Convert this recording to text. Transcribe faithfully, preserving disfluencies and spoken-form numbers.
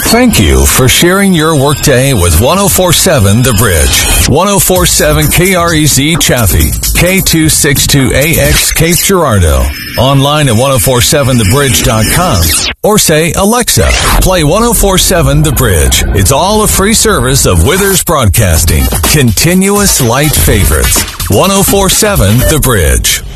Thank you for sharing your workday with one oh four point seven The Bridge. one oh four point seven K R E Z Chaffee, K two sixty-two A X Cape Girardeau. Online at ten forty-seven the bridge dot com. Or say, Alexa, play ten forty-seven The Bridge. It's all a free service of Withers Broadcasting. Continuous light favorites. ten forty-seven The Bridge.